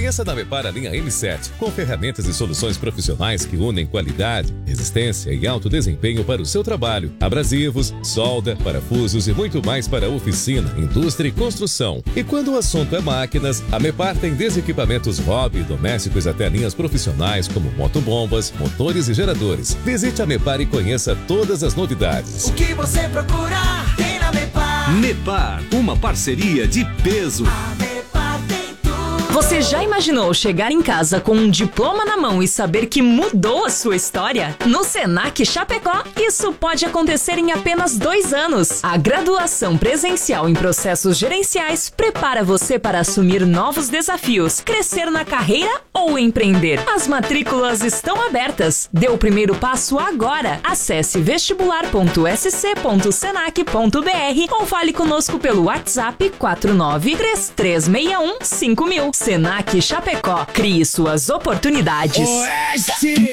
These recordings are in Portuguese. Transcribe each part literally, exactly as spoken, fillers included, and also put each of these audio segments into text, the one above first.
Conheça na Mepar a linha M sete, com ferramentas e soluções profissionais que unem qualidade, resistência e alto desempenho para o seu trabalho. Abrasivos, solda, parafusos e muito mais para oficina, indústria e construção. E quando o assunto é máquinas, a Mepar tem desde equipamentos hobby e domésticos até linhas profissionais como motobombas, motores e geradores. Visite a Mepar e conheça todas as novidades. O que você procura tem na Mepar. Mepar, uma parceria de peso. A Mepar tem tudo. Você já imaginou chegar em casa com um diploma na mão e saber que mudou a sua história? No Senac Chapecó, isso pode acontecer em apenas dois anos. A graduação presencial em processos gerenciais prepara você para assumir novos desafios, crescer na carreira ou empreender. As matrículas estão abertas. Dê o primeiro passo agora. Acesse vestibular ponto s c ponto senac ponto b r ou fale conosco pelo WhatsApp quatro nove três três seis um cinco mil. Senac Chapecó. Crie suas oportunidades. Oeste!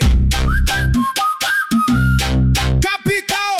Capital!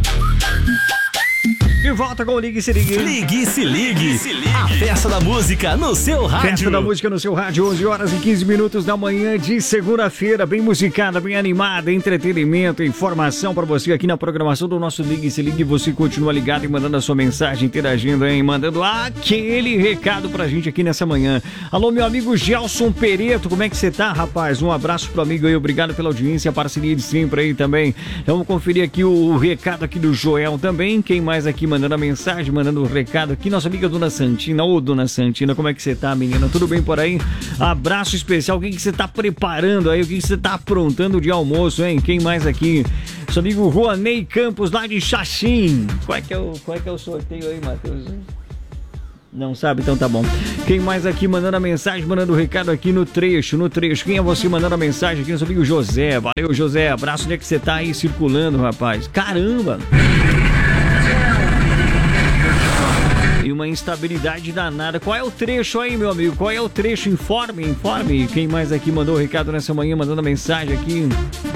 De volta com o Ligue Se Ligue. Ligue Se Ligue. A festa da música no seu rádio. Festa da música no seu rádio, onze horas e quinze minutos da manhã de segunda-feira, bem musicada, bem animada, entretenimento, informação pra você aqui na programação do nosso Ligue Se Ligue. Você continua ligado e mandando a sua mensagem, interagindo aí, mandando aquele recado pra gente aqui nessa manhã. Alô, meu amigo Gelson Pereto, como é que você tá, rapaz? Um abraço pro amigo aí, obrigado pela audiência, a parceria de sempre aí também. Vamos conferir aqui o, o recado aqui do Joel também. Quem mais aqui mandando a mensagem, mandando o recado aqui, nossa amiga Dona Santina. Ô, Dona Santina, como é que você tá, menina? Tudo bem por aí? Abraço especial. O que que você tá preparando aí? O que que você tá aprontando de almoço, hein? Quem mais aqui? Seu amigo Juanei Campos, lá de Xaxim. Qual é que é o, qual é que é o sorteio aí, Matheus? Não sabe? Então tá bom. Quem mais aqui mandando a mensagem, mandando o recado aqui no trecho, no trecho. Quem é você mandando a mensagem aqui? Nosso amigo José. Valeu, José. Abraço. Onde é que você tá aí circulando, rapaz? Caramba! E uma instabilidade danada. Qual é o trecho aí, meu amigo? Qual é o trecho? Informe, informe. Quem mais aqui mandou o recado nessa manhã, mandando a mensagem aqui?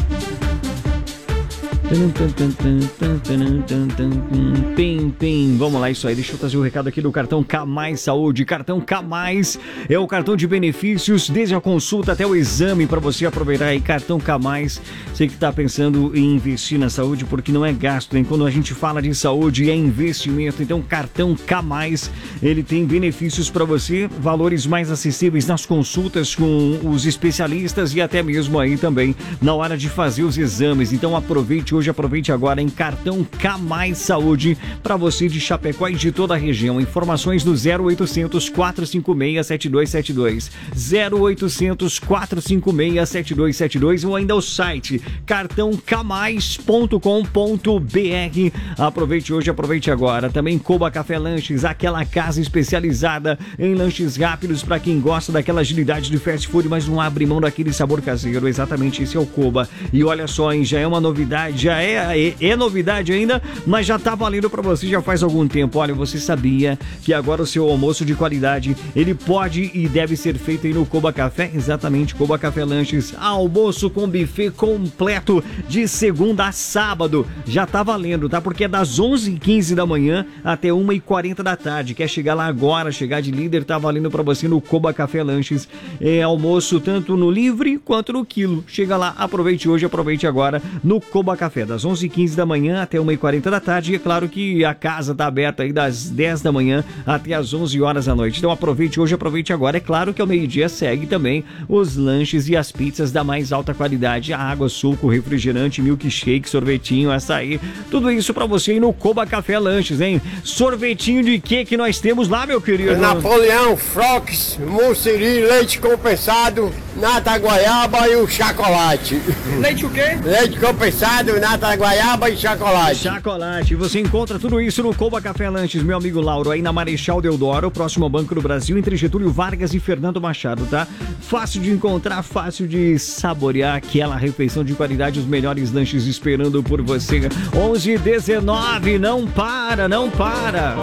Pim, pim. Vamos lá, isso aí. Deixa eu trazer o recado aqui do cartão K Mais Saúde. Cartão K Mais é o cartão de benefícios, desde a consulta até o exame, para você aproveitar aí. Cartão K Mais. Você que está pensando em investir na saúde, porque não é gasto, hein? Quando a gente fala de saúde, é investimento. Então, cartão K Mais, ele tem benefícios para você, valores mais acessíveis nas consultas com os especialistas e até mesmo aí também na hora de fazer os exames. Então, aproveite hoje. Hoje aproveite agora em cartão K Mais Saúde para você de Chapecó e de toda a região. Informações no zero oitocentos, quatrocentos e cinquenta e seis, sete dois sete dois. zero oitocentos, quatrocentos e cinquenta e seis, sete dois sete dois ou ainda o site cartão k mais ponto com ponto b r. Aproveite hoje, aproveite agora. Também Coba Café Lanches, aquela casa especializada em lanches rápidos para quem gosta daquela agilidade de fast food, mas não abre mão daquele sabor caseiro. Exatamente, esse é o Coba. E olha só, hein, já é uma novidade, já é, é, é novidade ainda, mas já tá valendo para você já faz algum tempo. Olha, você sabia que agora o seu almoço de qualidade, ele pode e deve ser feito aí no Coba Café? Exatamente, Coba Café Lanches, almoço com buffet completo de segunda a sábado. Já tá valendo, tá? Porque é das onze e quinze da manhã até uma e quarenta da tarde. Quer chegar lá agora, chegar de líder, tá valendo para você no Coba Café Lanches. É almoço tanto no livre quanto no quilo. Chega lá, aproveite hoje, aproveite agora no Coba Café, das onze e quinze da manhã até uma e quarenta da tarde. E é claro que a casa tá aberta aí das dez da manhã até as onze horas da noite. Então aproveite hoje, aproveite agora. É claro que ao meio-dia segue também os lanches e as pizzas da mais alta qualidade. Água, suco, refrigerante, milkshake, sorvetinho, açaí. Tudo isso pra você aí no Coba Café Lanches, hein? Sorvetinho de que que nós temos lá, meu querido? Napoleão, Frox, Mussiri, leite compensado, nata guaiaba e o chocolate. Leite o quê? Leite compensado, nata guaiaba e chocolate. Chocolate. Você encontra tudo isso no Coba Café Lanches, meu amigo Lauro, aí na Marechal Deodoro, próximo ao Banco do Brasil, entre Getúlio Vargas e Fernando Machado, tá? Fácil de encontrar, fácil de saborear aquela refeição de qualidade, os melhores lanches esperando por você. onze e dezenove, não para, não para.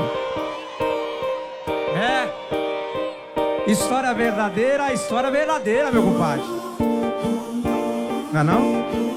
É. História verdadeira, história verdadeira, meu compadre. Não é não?